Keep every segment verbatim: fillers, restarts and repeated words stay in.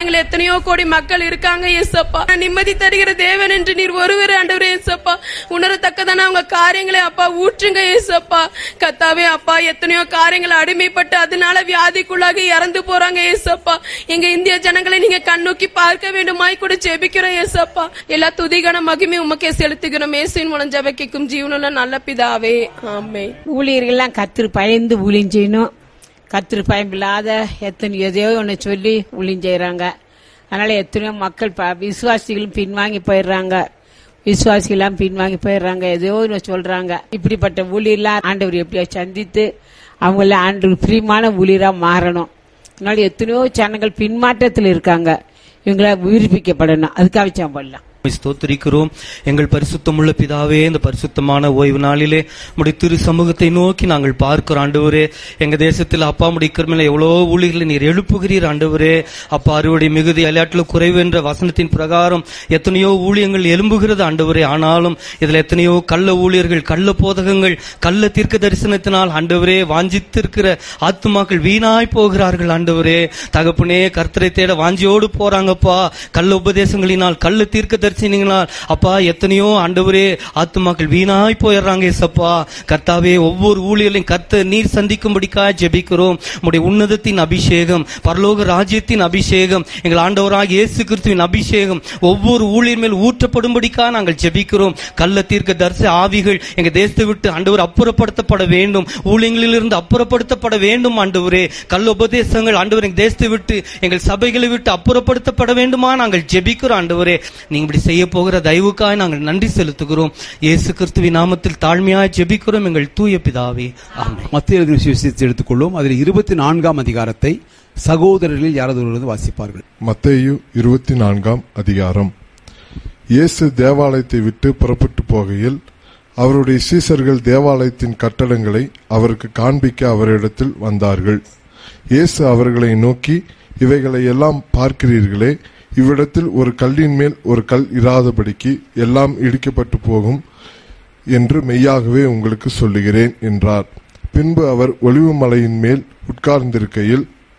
எத்தனையோ கோடி மக்கள் இருக்காங்க ஏசப்பா. நிம்மதி தருகிற தேவன் என்று நீர் ஒருவர் ஆண்டவரே ஏசப்பா. உணரத்தக்கதான அவங்க காரியங்களை அப்பா ஊற்றுங்க ஏசப்பா. கத்தாவே அப்பா, எத்தனையோ காரியங்களை அடிமைப்பட்டு அதனால வியாதிக்குள்ளாகி இறந்து போறாங்க ஏசப்பா. எங்க இந்திய ஜனங்களை நீங்க கண்ணோக்கி பார்க்க வேண்டுமாய் கூட ஜெபிக்கிறோம் ஏசப்பா. எல்லா துதிகான மகிமை உமக்கே செலுத்துகிறோம். இயேசுவின் மூலம் ஜெபிக்கும் ஜீவனுள்ள நல்ல பிதாவே, ஆமென். ஊழியர்கள்லாம் கர்த்தர் பயந்து ஊழியம் செய்யணும். கர்த்தர் பயமில்லாத எத்தனை எதையோ ஒன்று சொல்லி ஊழியம் செய்யறாங்க. அதனால எத்தனையோ மக்கள் விசுவாசிகளும் பின்வாங்கி போயிடுறாங்க. விசுவாசிகளாம் பின்வாங்கி போயிடுறாங்க, எதையோ ஒன்று சொல்றாங்க. இப்படிப்பட்ட ஊழியர்லாம் ஆண்டவர் எப்படியா சந்தித்து அவங்கள ஆண்டவர் பிரியமான ஊழியரா மாறணும். அதனால எத்தனையோ ஜனங்கள் பின்மாற்றத்தில் இருக்காங்க. இவங்கள உயிர்ப்பிக்கப்படணும். அதுக்காக சாம்பலாம் ஸ்தோத்திரிக்கிறோம். எங்கள் பரிசுத்தமுள்ள பிதாவே, இந்த பரிசுத்தமான ஓய்வு நாளிலே உம்முடைய திரு சமூகத்தை நோக்கி நாங்கள் பார்க்கிறோம் ஆண்டவரே. எங்க தேசத்தில் அப்பா முடிக்கிறமையில எவ்வளோ ஊழியர்களை நீர் எழுப்புகிறீர் ஆண்டவரே. அப்பா அறுவடை மிகுதி அலையாட்டில் குறைவு என்ற வசனத்தின் பிரகாரம் எத்தனையோ ஊழியங்கள் எழும்புகிறது ஆண்டவரே. ஆனாலும் இதுல எத்தனையோ கள்ள ஊழியர்கள், கள்ள போதகங்கள், கள்ள தீர்க்க தரிசனத்தினால் ஆண்டவரே வாஞ்சித்திருக்கிற ஆத்துமாக்கள் வீணாய் போகிறார்கள் ஆண்டவரே. தகப்பனே, கர்த்தரை தேட வாஞ்சியோடு போறாங்கப்பா. கள்ள உபதேசங்களினால், கள்ள தீர்க்க அப்பா எத்தனையோ ஆண்டவரே ஆத்துமாக்கள் வீணாய் போயிடுறாங்க ஏசப்பா. கர்த்தாவே, ஒவ்வொரு ஊழியர்களையும் கர்த்தர் நீர் சந்திக்கும்படிக்காக ஜெபிக்கிறோம். உம்முடைய உன்னதத்தின் அபிஷேகம், பரலோக ராஜ்யத்தின் அபிஷேகம், எங்கள் ஆண்டவராக இயேசு கிறிஸ்துவின் அபிஷேகம் ஒவ்வொரு ஊழியர் மேல் ஊற்றப்படும்படிக்காக நாங்கள் ஜெபிக்கிறோம். கள்ள தீர்க்க தரிசன ஆவிகள் எங்க தேசத்தை விட்டு ஆண்டவர் அப்புறப்படுத்தப்பட வேண்டும். ஊழியங்களில் இருந்து அப்புறப்படுத்தப்பட வேண்டும் ஆண்டவரே. கள்ள உபதேசங்கள் ஆண்டவர் எங்க தேசத்தை விட்டு, எங்கள் சபைகளை விட்டு அப்புறப்படுத்தப்பட வேண்டுமா நாங்கள் ஜெபிக்கிறோம் ஆண்டவரே. நீங்க இப்படி செய்ய போகிற தயவுக்காக நாங்கள் நன்றி செலுத்துகிறோம். இயேசு கிறிஸ்துவின் நாமத்தில் தாழ்மையாக ஜெபிக்கிறோம் எங்கள் தூய பிதாவே, ஆமென். மத்தேயு எழுதின சுவிசேஷத்தை எடுத்துக்கொள்வோம். அதில் இருபத்தி நான்காம் அதிகாரத்தை சகோதரர்களில் யாராவது வாசிப்பார்கள். மத்தேயு இருபத்தி நான்காம் அதிகாரம். இயேசு தேவாலயத்தை விட்டு புறப்பட்டு போகையில் அவருடைய சீசர்கள் தேவாலயத்தின் கட்டடங்களை அவருக்கு காண்பிக்க அவரிடத்தில் வந்தார்கள். இயேசு அவர்களை நோக்கி, இவைகளை எல்லாம் பார்க்கிறீர்களே, இவ்விடத்தில் ஒரு கல்லின் மேல் ஒரு கல் இராதபடிக்கு எல்லாம் இடிக்கப்பட்டு போகும் என்று மெய்யாகவே உங்களுக்கு சொல்லுகிறேன் என்றார். பின்பு அவர் ஒலிவு மலையின் மேல் உட்கார்ந்திருக்கையில்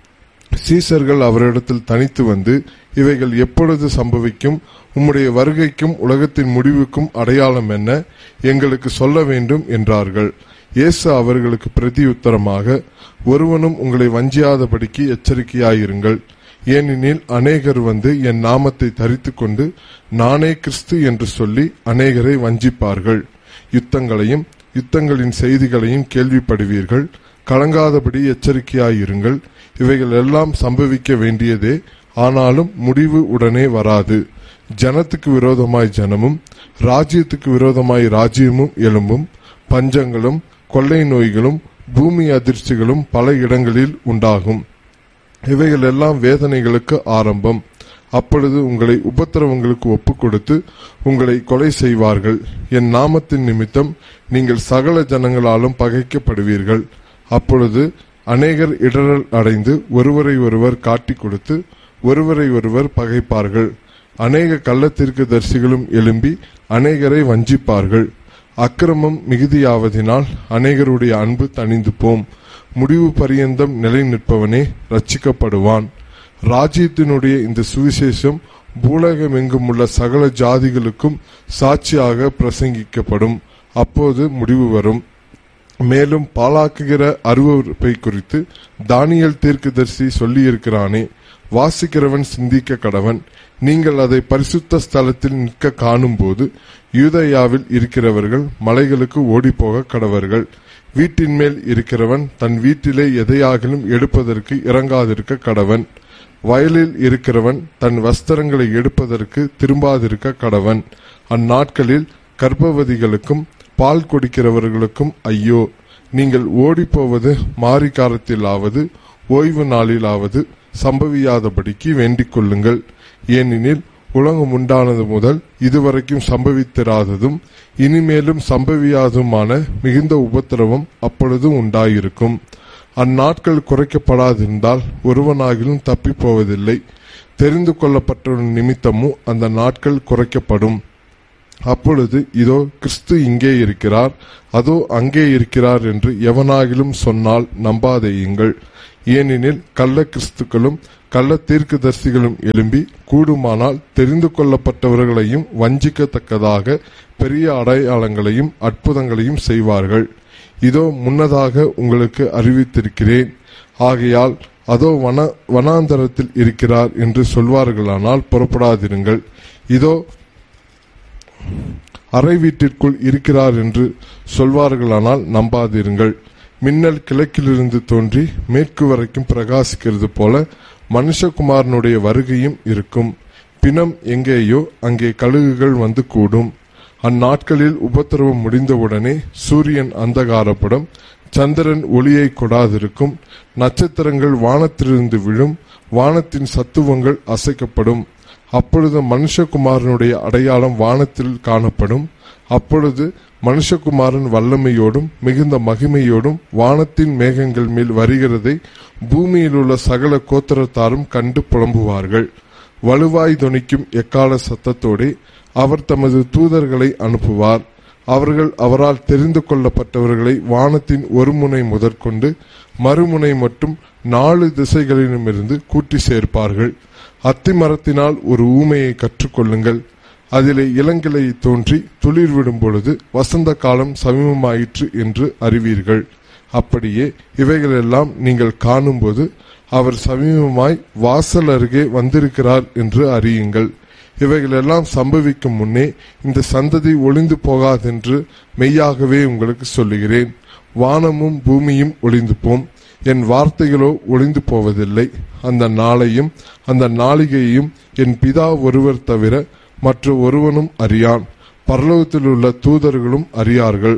சீசர்கள் அவரிடத்தில் தனித்து வந்து, இவைகள் எப்பொழுது சம்பவிக்கும்? உம்முடைய வருகைக்கும் உலகத்தின் முடிவுக்கும் அடையாளம் என்ன? எங்களுக்கு சொல்ல வேண்டும் என்றார்கள். இயேசு அவர்களுக்கு பிரதியுத்தரமாக, ஒருவனும் உங்களை வஞ்சியாதபடிக்கு எச்சரிக்கையாயிருங்கள். ஏனெனில் அநேகர் வந்து என் நாமத்தை தரித்து கொண்டு நானே கிறிஸ்து என்று சொல்லி அநேகரை வஞ்சிப்பார்கள். யுத்தங்களையும் யுத்தங்களின் செய்திகளையும் கேள்விப்படுவீர்கள். கலங்காதபடி எச்சரிக்கையாயிருங்கள். இவைகள் எல்லாம் சம்பவிக்க வேண்டியதே, ஆனாலும் முடிவு உடனே வராது. ஜனத்துக்கு விரோதமாய் ஜனமும் ராஜ்யத்துக்கு விரோதமாய் ராஜ்யமும் எழும்பும். பஞ்சங்களும் கொள்ளை நோய்களும் பூமி அதிர்ச்சிகளும் பல இடங்களில் உண்டாகும். இவைகள் எல்லாம் வேதனைகளுக்கு ஆரம்பம். அப்பொழுது உங்களை உபத்திரவங்களுக்கு ஒப்புக் கொடுத்து உங்களை கொலை செய்வார்கள். என் நாமத்தின் நிமித்தம் நீங்கள் சகல ஜனங்களாலும் பகைக்கப்படுவீர்கள். அப்பொழுது அநேகர் இடரல் அடைந்து ஒருவரை ஒருவர் காட்டிக் கொடுத்து ஒருவரை ஒருவர் பகைப்பார்கள். அநேக கள்ளத்தீர்க்க தரிசிகளும் எழும்பி அநேகரை வஞ்சிப்பார்கள். அக்கிரமம் மிகுதியாவதினால் அநேகருடைய அன்பு தணிந்து போம். முடிவு பரியந்தம் நிலை நிற்பவனே ரட்சிக்கப்படுவான். ராஜ்யத்தினுடைய இந்த சுவிசேஷம் பூலகமெங்கும் உள்ள சகல ஜாதிகளுக்கும் சாட்சியாக பிரசங்கிக்கப்படும். அப்போது முடிவு வரும். மேலும் பாழாக்குகிற அருவருப்பை குறித்து தானியேல் தீர்க்கதரிசி சொல்லியிருக்கிறானே, வாசிக்கிறவன் சிந்திக்க கடவன். நீங்கள் அதை பரிசுத்த ஸ்தலத்தில் நிற்க காணும் போது யூதேயாவில் இருக்கிறவர்கள் மலைகளுக்கு ஓடிப்போக கடவர்கள். வீட்டின் மேல் இருக்கிறவன் தன் வீட்டிலே எதையாகிலும் எடுப்பதற்கு இறங்காதிருக்க கடவன். வயலில் இருக்கிறவன் தன் வஸ்திரங்களை எடுப்பதற்கு திரும்பாதிருக்க கடவன். அந்நாட்களில் கர்ப்பவதிகளுக்கும் பால் கொடுக்கிறவர்களுக்கும் ஐயோ! நீங்கள் ஓடிப்போவது மாரிகாலத்திலாவது ஓய்வு நாளிலாவது சம்பவியாதபடிக்கு வேண்டிக் கொள்ளுங்கள். ஏனெனில் உலகம் உண்டானது முதல் இதுவரைக்கும் சம்பவித்திராததும் இனிமேலும் சம்பவியாதுமான மிகுந்த உபத்திரவம் அப்பொழுது உண்டாயிருக்கும். அந்நாட்கள் குறைக்கப்படாதிருந்தால் ஒருவனாகிலும் தப்பி போவதில்லை. தெரிந்து கொள்ளப்பட்ட நிமித்தமும் அந்த நாட்கள் குறைக்கப்படும். அப்பொழுது இதோ கிறிஸ்து இங்கே இருக்கிறார், அதோ அங்கே இருக்கிறார் என்று எவனாகிலும் சொன்னால் நம்பாதேயுங்கள். ஏனெனில் கள்ள கிறிஸ்துக்களும் கள்ள தீர்க்கதரிசிகளும் எழும்பி கூடுமானால் தெரிந்து கொள்ளப்பட்டவர்களையும் வஞ்சிக்கத்தக்கதாக பெரிய அடையாளங்களையும் அற்புதங்களையும் செய்வார்கள். இதோ முன்னதாக உங்களுக்கு அறிவித்திருக்கிறேன். ஆகையால் அதோ வன வனாந்தரத்தில் இருக்கிறார் என்று சொல்வார்களானால் புறப்படாதிருங்கள். இதோ அறை வீட்டிற்குள் இருக்கிறார் என்று சொல்வார்களானால் நம்பாதிருங்கள். மின்னல் கிழக்கிலிருந்து தோன்றி மேற்கு வரைக்கும் பிரகாசிக்கிறது போல மனுஷகுமாரனுடைய வருகையும் இருக்கும். பிணம் எங்கேயோ அங்கே கழுகுகள் வந்து கூடும். அந்நாட்களில் உபத்திரவம் முடிந்தவுடனே சூரியன் அந்தகாரப்படும், சந்திரன் ஒளியை கொடாதிருக்கும், நட்சத்திரங்கள் வானத்திலிருந்து விழும், வானத்தின் சத்துவங்கள் அசைக்கப்படும். அப்பொழுது மனுஷகுமாரனுடைய அடையாளம் வானத்தில் காணப்படும். அப்பொழுது மனுஷகுமாரன் வல்லமையோடும் மிகுந்த மகிமையோடும் வானத்தின் மேகங்கள் மேல் வருகிறதை பூமியில் உள்ள சகல கோத்திரத்தாரும் கண்டு புலம்புவார்கள். வலுவாய் தொனிக்கும் எக்கால சத்தத்தோடே அவர் தமது தூதர்களை அனுப்புவார். அவர்கள் அவரால் தெரிந்து கொள்ளப்பட்டவர்களை வானத்தின் ஒரு முனை முதற்கொண்டு மறுமுனை மட்டும் நாலு திசைகளிலுமிருந்து கூட்டி சேர்ப்பார்கள். அத்தி மரத்தினால் ஒரு ஊமையை கற்றுக்கொள்ளுங்கள். அதிலே இளங்கிளை தோன்றி துளிர் விடும் பொழுது வசந்த காலம் சமீபமாயிற்று என்று அறிவீர்கள். அப்படியே இவைகளெல்லாம் நீங்கள் காணும்போது அவர் சமீபமாய் வாசல் அருகே வந்திருக்கிறார் என்று அறியுங்கள். இவைகளெல்லாம் சம்பவிக்கும் முன்னே இந்த சந்ததி ஒளிந்து போகாதென்று மெய்யாகவே உங்களுக்கு சொல்லுகிறேன். வானமும் பூமியும் ஒளிந்து போம், என் வார்த்தைகளோ ஒளிந்து போவதில்லை. அந்த நாளையும் அந்த நாளிகையையும் என் பிதா ஒருவர் தவிர மற்ற ஒருவனும் அறியான், பரலோகத்தில் உள்ள தூதர்களும் அறியார்கள்.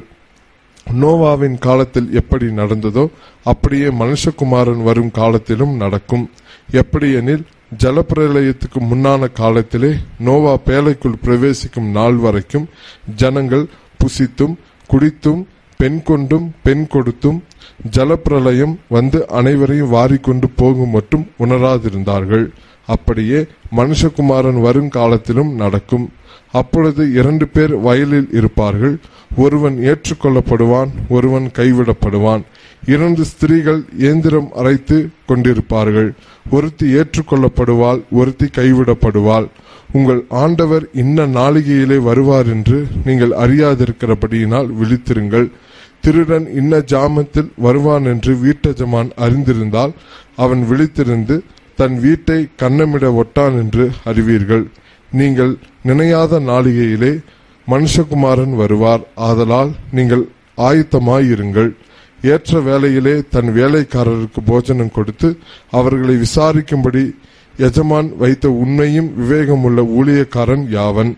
நோவாவின் காலத்தில் எப்படி நடந்ததோ அப்படியே மனுஷகுமாரன் வரும் காலத்திலும் நடக்கும். எப்படியெனில் ஜலப்பிரளயத்துக்கு முன்னான காலத்திலே நோவா பேழைக்குள் பிரவேசிக்கும் நாள் வரைக்கும் ஜனங்கள் புசித்தும் குடித்தும் பெண் கொண்டும் பெண் கொடுத்தும் ஜலப்பிரளயம் வந்து அனைவரையும் வாரிக்கொண்டு போகும் மட்டும் உணராதிருந்தார்கள். அப்படியே மனுஷகுமாரன் வருங்காலத்திலும் நடக்கும். அப்பொழுது இரண்டு பேர் வயலில் இருப்பார்கள், ஒருவன் ஏற்றுக்கொள்ளப்படுவான், ஒருவன் கைவிடப்படுவான். இரண்டு ஸ்திரீகள் இயந்திரம் அரைத்து கொண்டிருப்பார்கள், ஒருத்தி ஏற்றுக்கொள்ளப்படுவாள், ஒருத்தி கைவிடப்படுவாள். உங்கள் ஆண்டவர் இன்ன நாளிகையிலே வருவார் என்று நீங்கள் அறியாதிருக்கிறபடியினால் விழித்திருங்கள். திருடன் இன்ன ஜாமத்தில் வருவான் என்று வீட்டஜமான் அறிந்திருந்தால் அவன் விழித்திருந்து தன் வீட்டை கன்னமிட ஒட்டான் என்று அறிவீர்கள். நீங்கள் நினையாத நாளிகையிலே மனுஷகுமாரன் வருவார். ஆதலால் நீங்கள் ஆயத்தமாயிருங்கள். ஏற்ற வேளையிலே தன் வேலைக்காரருக்கு போஜனம் கொடுத்து அவர்களை விசாரிக்கும்படி எஜமான் வைத்த உண்மையும் விவேகமுள்ள ஊழியக்காரன் யாவன்?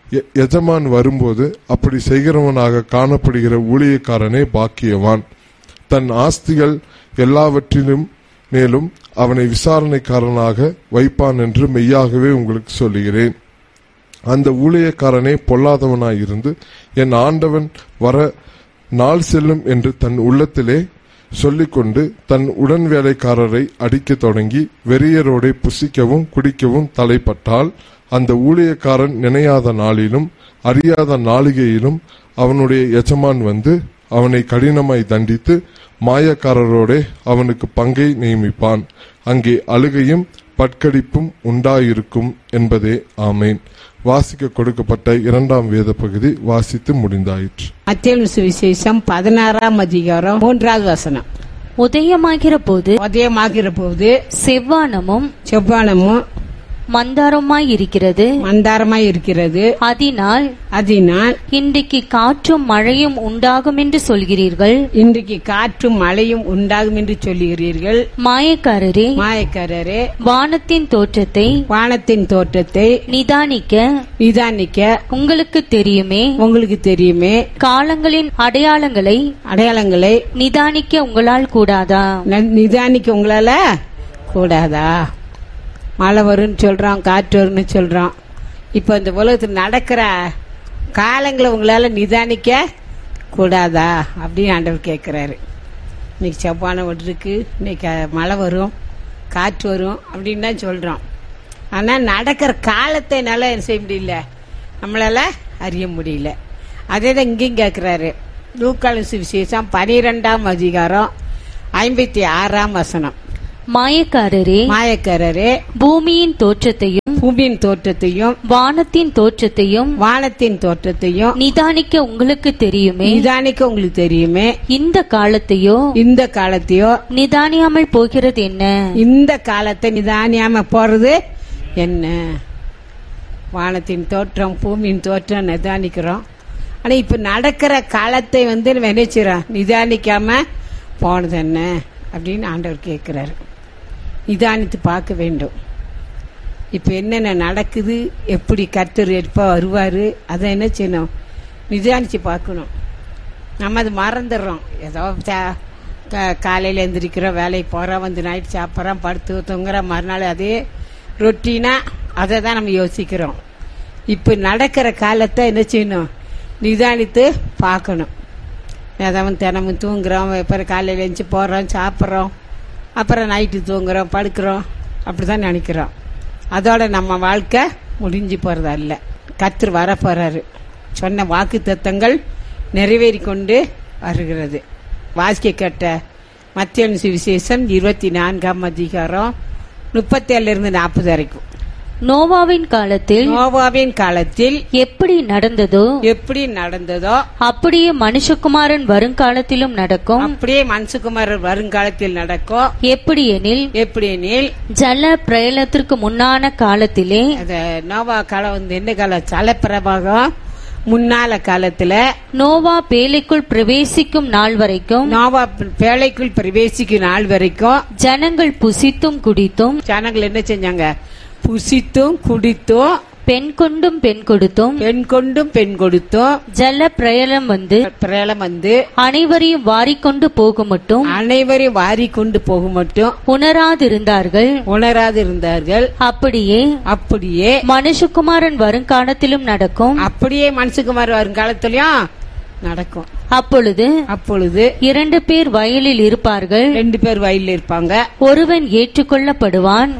எஜமான் வரும்போது அப்படி செய்கிறவனாக காணப்படுகிற ஊழியக்காரனே பாக்கியவான். தன் ஆஸ்திகள் எல்லாவற்றிலும் மேலும் அவனை விசாரணைக்காரனாக வைப்பான் என்று மெய்யாகவே உங்களுக்கு சொல்லுகிறேன். அந்த ஊழியக்காரனே பொல்லாதவனாயிருந்து என் ஆண்டவன் வர நாள் செல்லும் என்று தன் உள்ளத்திலே சொல்லிக்கொண்டு தன் உடன் வேலைக்காரரை அடிக்க தொடங்கி வெறியரோடே புசிக்கவும் குடிக்கவும் தலைப்பட்டால் அந்த ஊழியக்காரன் நினையாத நாளிலும் அறியாத நாளிகையிலும் அவனுடைய எஜமான் வந்து அவனை கடினமாய் தண்டித்து மாயக்காரரோடே அவனுக்கு பங்கை நியமிப்பான். அங்கே அழுகையும் பட்கடிப்பும் உண்டாயிருக்கும் என்பதே. ஆமேன். வாசிக்க கொடுக்கப்பட்ட இரண்டாம் வேத பகுதி வாசித்து முடிந்தாயிற்று. மத்தேயு சுவிசேஷம் பதினாறாம் அதிகாரம் மூன்றாவது வசனம். உதயமாகிற போது உதயமாகிற போது செவ்வானமும் செவ்வானமும் மந்தாரமாய் இருக்கிறது மந்தாரமாய் இருக்கிறது அதனால் அதனால் இன்றைக்கு காற்றும் மழையும் உண்டாகும் என்று சொல்கிறீர்கள். இன்றைக்கு காற்றும் மழையும் உண்டாகும் என்று சொல்லுகிறீர்கள். மாயக்காரரே மாயக்காரரே வானத்தின் தோற்றத்தை வானத்தின் தோற்றத்தை நிதானிக்க நிதானிக்க உங்களுக்கு தெரியுமே உங்களுக்கு தெரியுமே காலங்களின் அடையாளங்களை அடையாளங்களை நிதானிக்க உங்களால் கூடாதா? நிதானிக்க உங்களால கூடாதா? மழை வரும்னு சொல்றோம், காற்று வரும்னு சொல்றோம். இப்ப இந்த உலகத்தில் நடக்கிற காலங்களை உங்களால நிதானிக்க கூடாதா அப்படின்னு ஆண்டவர் கேட்கிறாரு. இன்னைக்கு செவ்வானம் இருக்கு, இன்னைக்கு மழை வரும், காற்று வரும் அப்படின்னு தான் சொல்றோம். ஆனா நடக்கிற காலத்தை என்னால என்ன செய்ய முடியல, நம்மளால அறிய முடியல. அதே தான் இங்கேயும் கேட்கிறாரு. லூக்கான சுவிசேஷம் பனிரெண்டாம் அதிகாரம் ஐம்பத்தி ஆறாம் வசனம். மாயக்காரரே, மாயக்காரரே, பூமியின் தோற்றத்தையும் பூமியின் தோற்றத்தையும் வானத்தின் தோற்றத்தையும் வானத்தின் தோற்றத்தையும் நிதானிக்க உங்களுக்கு தெரியுமே. நிதானிக்க உங்களுக்கு தெரியுமே. இந்த காலத்தையோ இந்த காலத்தையோ நிதானியாமல் போகிறது என்ன? இந்த காலத்தை நிதானியாம போறது என்ன? வானத்தின் தோற்றம், பூமியின் தோற்றம் நிதானிக்கிறோம். ஆனா இப்ப நடக்கிற காலத்தை வந்து நினைச்சிடறோம். நிதானிக்காம போனது என்ன அப்படின்னு ஆண்டவர் கேட்கிறாரு. நிதானித்து பார்க்க வேண்டும். இப்ப என்னென்ன நடக்குது, எப்படி கர்த்தர் எப்ப வருவாரு, அதை என்ன செய்யணும்? நிதானிச்சு பார்க்கணும். நம்ம அது மறந்துடுறோம். ஏதோ காலையில் எந்திரிக்கிறோம், வேலைக்கு போகிறோம், வந்து நைட் சாப்பிட்றோம், படுத்து தூங்குறோம், மறுநாள் அதே ரொட்டீனா அதை தான் நம்ம யோசிக்கிறோம். இப்போ நடக்கிற காலத்தை என்ன செய்யணும்? நிதானித்து பார்க்கணும். ஏதாவது தினமும் தூங்குறோம், அப்புறம் காலையில் எழுந்துச்சி போகிறோம், சாப்பிட்றோம், அப்புறம் நைட்டு தூங்குறோம், படுக்கிறோம், அப்படி தான் நினைக்கிறோம். அதோட நம்ம வாழ்க்கை முடிஞ்சு போகிறதா இல்லை. கர்த்தர் வர போகிறாரு. சொன்ன வாக்கு தத்தங்கள் நிறைவேறி கொண்டு வருகிறது. வாசிக்க கேட்ட மத்திய சுவிசேஷம் இருபத்தி நான்காம் அதிகாரம் முப்பத்தி ஏழுல இருந்து நாற்பது வரைக்கும். நோவாவின் காலத்தில் நோவாவின் காலத்தில் எப்படி நடந்ததோ எப்படி நடந்ததோ அப்படியே மனுஷகுமாரன் வருங்காலத்திலும் நடக்கும். அப்படியே மனுஷகுமாரன் வருங்காலத்தில் நடக்கும். எப்படி எனில் எப்படி எனில் ஜல பிரளயத்திற்கு முன்னான காலத்திலே, நோவா காலம் வந்து என்ன காலம்? ஜலப்பிரபாகம் முன்னால காலத்துல நோவா பேழைக்குள் பிரவேசிக்கும் நாள் வரைக்கும், நோவா பேழைக்குள் பிரவேசிக்கும் நாள் வரைக்கும் ஜனங்கள் புசித்தும் குடித்தும், ஜனங்கள் என்ன செஞ்சாங்க? புசித்தும் குடித்தும், பெண் கொண்டும் பெண் கொடுத்தும், பெண் கொண்டும் பெண் கொடுத்தும், ஜல பிரளயம் வந்து பிரளயம் வந்து அனைவரையும் வாரிக்கொண்டு போக மட்டும், அனைவரையும் வாரி கொண்டு போக மட்டும் உணராதிருந்தார்கள் உணராதிருந்தார்கள். அப்படியே அப்படியே மனுஷகுமாரன் வருங்காலத்திலும் நடக்கும். அப்படியே மனுஷகுமார் வருங்காலத்திலயும் நடக்கும். அப்பொழுது அப்பொழுது இரண்டு பேர் வயலில் இருப்பார்கள். ரெண்டு பேர் வயலில் இருப்பாங்க. ஒருவன் ஏற்றுக்கொள்ளப்படுவான்,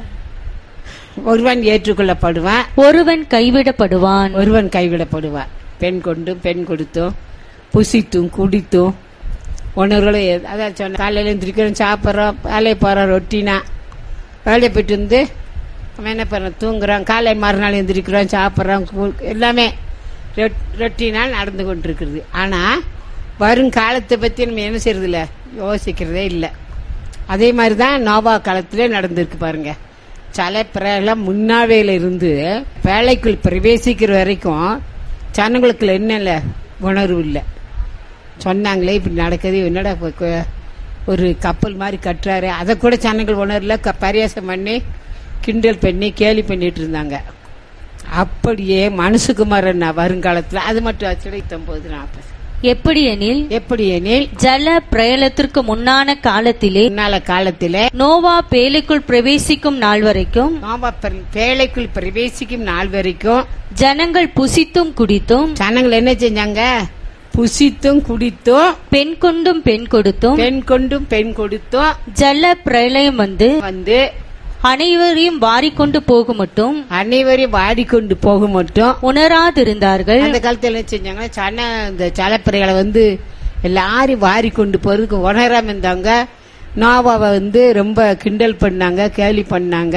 ஒருவன் ஏற்றுக்கொள்ளப்படுவான், ஒருவன் கைவிடப்படுவான். ஒருவன் கைவிடப்படுவான். பெண் கொண்டும் பெண் கொடுத்தும் புசித்தும் குடித்தும் உணர்வுகளும். அதான் சொன்ன காலையில் எழுந்திரிக்கிறோம், சாப்பிட்றோம், வேலையை போகிறோம், ரொட்டீனா வேலையை போயிட்டு வந்து நம்ம என்ன பண்ணுறோம்? தூங்குறோம். காலை மறுநாள் எழுந்திரிக்கிறோம், சாப்பிட்றோம், எல்லாமே ரொட்டீனால் நடந்து கொண்டிருக்கிறது. ஆனால் வருங்காலத்தை பற்றி நம்ம என்ன செய்யறது இல்லை, யோசிக்கிறதே இல்லை. அதே மாதிரி தான் நோவா காலத்திலே நடந்திருக்கு பாருங்க. ஜலப்பிரளயம் முன்னாவேல இருந்து வேலைக்குள் பிரவேசிக்கிற வரைக்கும் ஜனங்களுக்கு என்ன இல்லை, உணர்வு இல்லை. சொன்னாங்களே இப்படி நடக்குது, என்னடா ஒரு கப்பல் மாதிரி கட்டுறாரு, அதை கூட ஜனங்கள் உணர்ல பரியாசம் பண்ணி கிண்டல் பண்ணி கேலி பண்ணிட்டு இருந்தாங்க. அப்படியே மனுஷகுமாரன் வருங்காலத்தில் அது மட்டும் அச்சடித்தம் போது நாற்பது. எப்படி எனில் எப்படி எனில் ஜல பிரளயத்திற்கு முன்னான காலத்திலே, முன்னால காலத்திலே நோவா பேழைக்குள் பிரவேசிக்கும் நாள் வரைக்கும், நோவா பேழைக்குள் பிரவேசிக்கும் நாள் வரைக்கும் ஜனங்கள் புசித்தும் குடித்தும், ஜனங்கள் என்ன செஞ்சாங்க? புசித்தும் குடித்தும், பெண் கொண்டும் பெண் கொடுத்தும், பெண் கொண்டும் பெண் கொடுத்தும், ஜல பிரளயம் வந்து வந்து அனைவரையும் வாரிக்கொண்டு போக மட்டும், அனைவரையும் வாடிக்கொண்டு போக மட்டும் உணராதிருந்தார்கள். அந்த காலத்தில் என்ன செஞ்சாங்க? சன இந்த ஜலப்பிரைகளை வந்து எல்லாரும் வாரி கொண்டு போறதுக்கு உணராம இருந்தாங்க. நோவாவை வந்து ரொம்ப கிண்டல் பண்ணாங்க, கேலி பண்ணாங்க.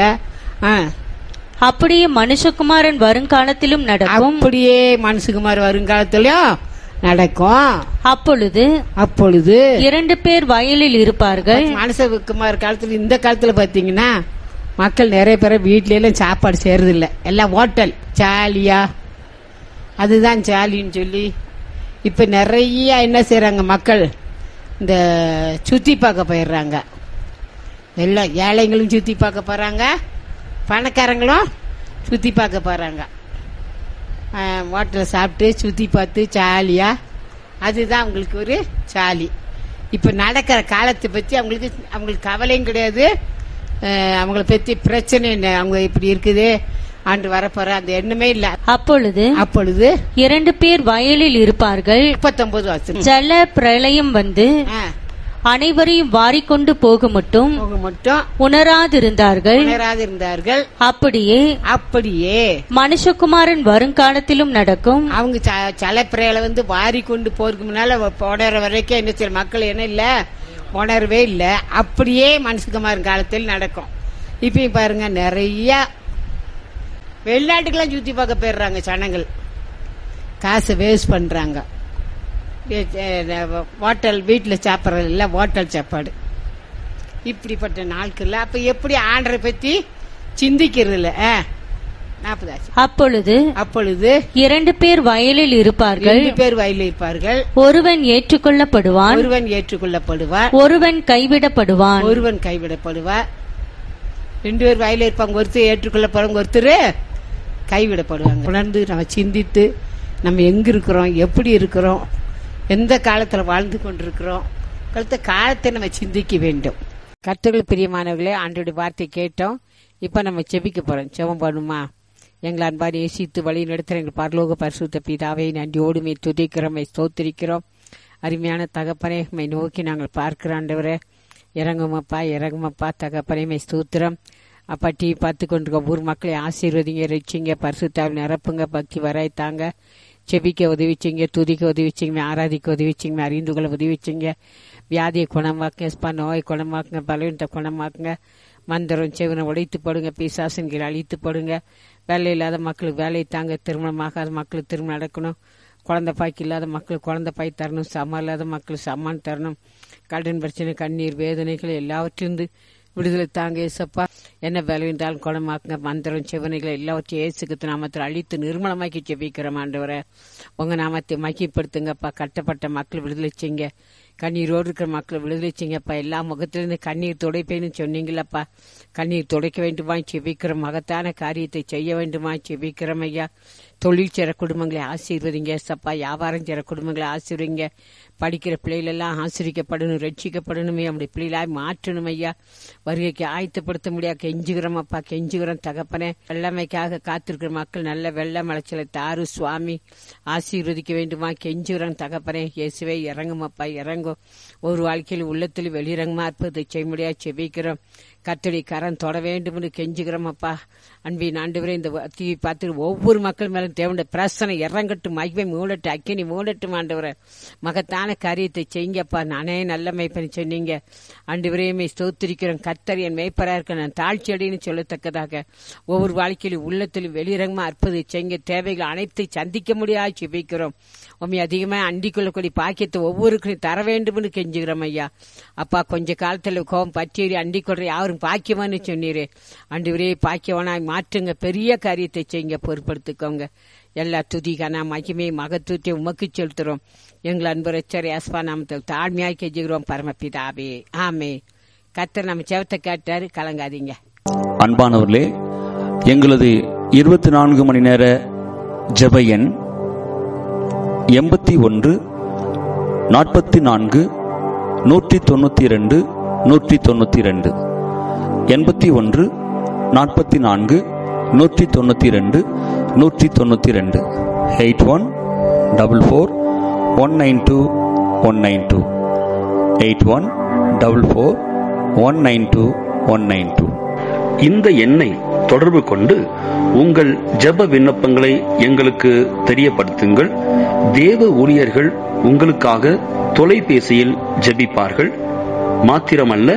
அப்படியே மனுஷகுமாரன் வருங்காலத்திலும் நடக்கும். அப்படியே மனுஷகுமார் வருங்காலத்திலும் நடக்கும். அப்பொழுது அப்பொழுது இரண்டு பேர் வயலில் இருப்பார்கள். மனுஷகுமார் காலத்துல, இந்த காலத்துல பாத்தீங்கன்னா மக்கள் நிறைய பேர் வீட்ல எல்லாம் சாப்பாடு செய்யறது இல்ல, எல்லாம் ஹோட்டல் ஜாலியா, அதுதான் ஜாலின்னு சொல்லி இப்ப நிறைய என்ன செய்யறாங்க மக்கள்? இந்த சுத்தி பார்க்க போயிடுறாங்க. எல்லாம் ஏழைங்களும் சுத்தி பார்க்க போறாங்க, பணக்காரங்களும் சுத்தி பார்க்க போறாங்க. ஹோட்டலில் சாப்பிட்டு சுத்தி பார்த்து ஜாலியா, அதுதான் அவங்களுக்கு ஒரு ஜாலி. இப்ப நடக்கிற காலத்தை பத்தி அவங்களுக்கு அவங்களுக்கு கவலையும் கிடையாது. அவங்கள பத்தி பிரச்சனை என்ன, அவங்க இப்படி இருக்குது, ஆண்டு வரப்போற அந்த எண்ணமே இல்ல. அப்பொழுது அப்பொழுது இரண்டு பேர் வயலில் இருப்பார்கள். முப்பத்தொன்பது வருஷம் ஜல பிரளயம் வந்து அனைவரையும் வாரிக்கொண்டு போக மட்டும் போக மட்டும் உணராதிருந்தார்கள் உணராதிருந்தார்கள். அப்படியே அப்படியே மனுஷகுமாரன் வருங்காலத்திலும் நடக்கும். அவங்க ஜலப்பிரையில வந்து வாரி கொண்டு போறதுக்கு முன்னால போடுற வரைக்கும் என்ன செய்ய மக்கள் என்ன இல்ல, உணர்வே இல்லை. அப்படியே மனசுக்குமார் காலத்தில் நடக்கும். இப்பயும் பாருங்க, நிறைய வெளிநாட்டுக்கெல்லாம் சுத்தி பார்க்க போயிடுறாங்க ஜனங்கள், காசை வேஸ்ட் பண்றாங்க. ஹோட்டல் வீட்டில் சாப்பிட்றது இல்லை, ஹோட்டல் சாப்பாடு. இப்படிப்பட்ட நாட்கள் அப்ப எப்படி ஆண்டரை பத்தி சிந்திக்கிறது இல்ல. அப்பொழுது அப்பொழுது இரண்டு பேர் வயலில் இருப்பார்கள், இரண்டு பேர் வயலில் இருப்பார்கள். ஒருவன் ஏற்றுக்கொள்ளப்படுவான், ஒருவன் ஏற்றுக்கொள்ளப்படுவார், ஒருவன் கைவிடப்படுவான், ஒருவன் கைவிடப்படுவார். ரெண்டு பேர் வயலில் இருப்பாங்க, ஒருத்தர் ஏற்றுக்கொள்ளப்படுவாங்க, ஒருத்தர் கைவிடப்படுவாங்க. உணர்ந்து நம்ம சிந்தித்து நம்ம எங்க இருக்கிறோம், எப்படி இருக்கிறோம், எந்த காலத்துல வாழ்ந்து கொண்டிருக்கிறோம், அடுத்த காலத்தை நம்ம சிந்திக்க வேண்டும். கர்த்தருக்கு பிரியமானவர்களே, ஆண்டவருடைய வார்த்தை கேட்டோம். இப்ப நம்ம செபிக்க போறோம். செபம் பண்ணுமா? எங்களை அன்பாடி நேசித்து வழி நடத்துகிற எங்கள் பரலோக பரிசுத்த பிதாவை நன்றியோடு மே துதிக்கிறோம், ஸ்தோத்திரிக்கிறோம். அருமையான தகப்பனே, மை நோக்கி நாங்கள் பார்க்கிறோம். ஆண்டவரே இறங்குமப்பா, இறங்குமப்பா தகப்பனே, மை ஸ்தோத்திரம். அப்பா டீ பார்த்து கொண்டிருக்க ஊர் மக்களை ஆசீர்வதிங்க, ரட்சிங்க, பரிசுத்தாவில் நிரப்புங்க, பக்தி வராய்த்தாங்க. செபிக்க உதவிச்சிங்க, துதிக்க உதவிச்சிங்க, ஆராதிக்க உதவிச்சிங்க, அறிந்து கொள்ள உதவிச்சிங்க. வியாதியை குணமாக்குங்க, ஸ்பா நோயை குணமாக்குங்க, பலவீனத்தை குணமாக்குங்க. மந்திரம் செவனை உடைத்து போடுங்க, பிசாசன்களை அழித்து போடுங்க. வேலை இல்லாத மக்களுக்கு வேலையை தாங்க, திருமணமாகாத மக்களுக்கு திருமணம் நடக்கணும், குழந்தை பாய்க்கு இல்லாத மக்களுக்கு குழந்தை பாய் தரணும், சமம் இல்லாத மக்களுக்கு சமான் தரணும். கடன் பிரச்சனை, கண்ணீர், வேதனைகள் எல்லாவற்றிலிருந்து விடுதலை தாங்க ஏசப்பா. என்ன வேலை இருந்தாலும் குணமாக்குங்க. மந்திரம் செவனைகளை எல்லாவற்றையும் ஏசுக்கு நாமத்தில் அழித்து நிர்மலமாக்கி ஜெபிக்கிறோம். ஆண்டவரை உங்க நாமத்தை மகிப்படுத்துங்கப்பா. கட்டப்பட்ட மக்கள் விடுதலை செய்யுங்க, கண்ணீரோடு இருக்கிற மக்களை விடுதலை செய்யுங்கப்பா. எல்லா முகத்திலிருந்து கண்ணீர் துடைப்பேன்னு சொன்னீங்களப்பா. கண்ணீர் துடைக்க வேண்டுமா செபிக்கிறோம். மகத்தான காரியத்தை செய்ய வேண்டுமா செபிக்கிறோம் ஐயா. தொழில் சேர குடும்பங்களை ஆசீர்வதிங்க சப்பா. வியாபாரம் சேர குடும்பங்களை ஆசீர்வதிங்க. படிக்கிற பிள்ளைகள் எல்லாம் ஆசிரிக்கப்படணும், ரட்சிக்கப்படணுமே, அப்படி பிள்ளைகளாய் மாற்றணும் ஐயா. வருகைக்கு ஆயத்தப்படுத்த முடியாது கெஞ்சுகிறோம் அப்பா, கெஞ்சுகிறோம் தகப்பனே. வெள்ளமைக்காக காத்திருக்கிற மக்கள் நல்ல வெள்ள மலைச்சலை தாரு சுவாமி. ஆசீர்வதிக்க வேண்டுமா கெஞ்சுகிறோம் தகப்பனே. இயேசுவே இறங்கும் அப்பா, இறங்கும். ஒரு வாழ்க்கையில் உள்ளத்தில் வெளியிறங்குமா இருப்பதை செய்ய முடியாது செபிக்கிறோம். கர்த்தருடைய கரம் தொட வேண்டும் என்று கெஞ்சுகிறோம் அப்பா. அன்பின் ஆண்டவரே, இந்த தீவை பார்த்து ஒவ்வொரு மக்கள் மேலும் தேவனுடைய பிரசனை இறங்கட்டும், மகிமை மூடட்டும், அக்கினி மூடட்டும். ஆண்டவரை மகத்தான காரியத்தை செய்யுங்கப்பா. நானே நல்ல மேய்ப்பனை சொன்னீங்க ஆண்டவரே, மே ஸ்தோத்திரிக்கிறோம். கர்த்தர் என் மேய்ப்பராக இருக்க நான் தாழ்ச்சி அடைன்னு சொல்லத்தக்கதாக ஒவ்வொரு வாழ்க்கையிலும் உள்ளத்திலும் வெளியிறங்கமா அற்புதத்தை செய்யுங்க. தேவைகள் அனைத்தை சந்திக்க முடியாது செபிக்கிறோம். உண்மை அதிகமாக அண்டிக் கொள்ளக்கூடிய பாக்கியத்தை ஒவ்வொருக்கும் தர வேண்டும் என்று கெஞ்சுகிறோம் ஐயா. அப்பா, கொஞ்ச காலத்தில் கோபம் பற்றியறி அண்டிக் கொள்ற யாரும் பாக்கியமானு சொன்னீரே. ஆண்டவரே பாக்கியவனாய் மாற்றுங்க, பெரிய காரியத்தை செய்யுங்க, பொறுப்படுத்திக்கோங்க. எல்லா துதிகான மகிமை மகத்துவத்தை உமக்கு செலுத்துறோம். எங்கள் அன்பு ரட்சகர் இயேசுவா நாமத்தில் தாழ்மையாய் கெஞ்சுகிறோம் பரமபிதாவே, ஆமே. கர்த்தர் நம்ம செவத்தை கேட்டாரு, கலங்காதீங்க. அன்பானவர்களே, எங்களது இருபத்தி நான்கு மணி நேர ஜெப எண் எண்பத்தி ஒன்று நாற்பத்தி நான்கு நூற்றி தொண்ணூத்தி இரண்டு நூற்றி தொண்ணூத்தி இரண்டு எண்பத்தி ஒன்று நாற்பத்தி நான்கு நூற்றி தொண்ணூத்தி இரண்டு நூற்றி தொண்ணூத்தி இரண்டு eight one double four one nine two one nine two eight one double four one nine two one nine two. இந்த எண்ணை தொடர்பு கொண்டு உங்கள் ஜெப விண்ணப்பங்களை எங்களுக்கு தெரியப்படுத்துங்கள். தேவ ஊழியர்கள் உங்களுக்காக தொலைபேசியில் ஜெபிப்பார்கள். மாத்திரமல்ல,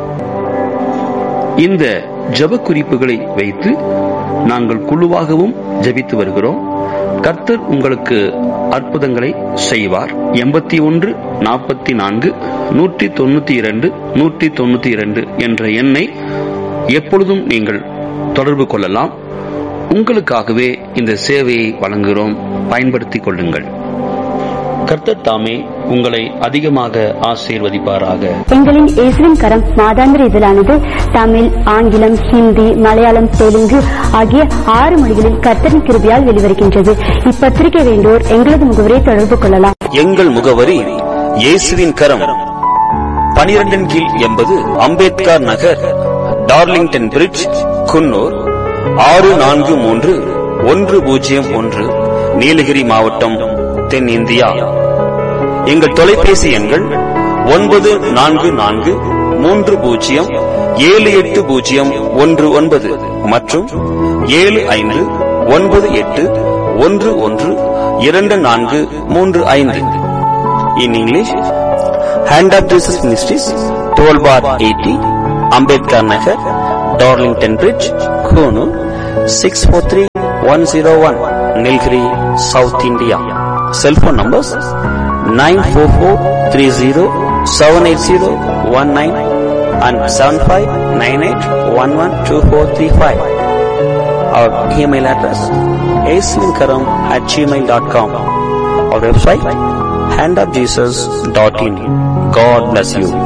இந்த ஜெப குறிப்புகளை வைத்து நாங்கள் குழுவாகவும் ஜெபித்து வருகிறோம். கர்த்தர் உங்களுக்கு அற்புதங்களை செய்வார். எண்பத்தி ஒன்று நாற்பத்தி நான்கு நூற்றி தொண்ணூத்தி இரண்டு நூற்றி தொண்ணூத்தி இரண்டு என்ற எண்ணை எப்பொழுதும் நீங்கள் தொடர்பு கொள்ளலாம். உங்களுக்காகவே இந்த சேவையை வழங்குகிறோம், பயன்படுத்திக் கொள்ளுங்கள். கர்த்தர் தாமே உங்களை அதிகமாக ஆசீர்வதிப்பாராக. எங்களின் இயேசுவின் கரம் மாதாந்திர இதழானது தமிழ், ஆங்கிலம், ஹிந்தி, மலையாளம், தெலுங்கு ஆகிய ஆறு மொழிகளில் கர்த்தரின் கிருபையால் வெளிவருகின்றது. இப்பத்திரிகை வேண்டோர் எங்களது முகவரை தொடர்பு கொள்ளலாம். எங்கள் முகவரி இயேசுவின் கரம், பனிரெண்டின் கீழ் எண்பது அம்பேத்கர் நகர், டார்லிங்டன் பிரிட்ஜ், குன்னூர் ஆறு நான்கு மூன்று ஒன்று பூஜ்ஜியம் ஒன்று, நீலகிரி மாவட்டம், தென் இந்தியா. எங்கள் தொலைபேசி எண்கள் ஒன்பது நான்கு நான்கு மூன்று பூஜ்ஜியம் ஏழு எட்டு பூஜ்ஜியம் ஒன்று ஒன்பது மற்றும் ஏழு ஐந்து ஒன்பது எட்டு ஒன்று ஒன்று இரண்டு நான்கு மூன்று ஐந்து. In English, Hand of Jesus Ministries, twelve bar eighty, Ambedkar Nagar, Darlington Bridge, Kunu, six four three one zero one, Nilgiri, South India. Cell phone numbers nine four four three zero seven eight zero one nine and seven five nine eight one one two four three five. Our email address aislinkaram at gmail dot com. Our website hand of jesus dot in. God bless you.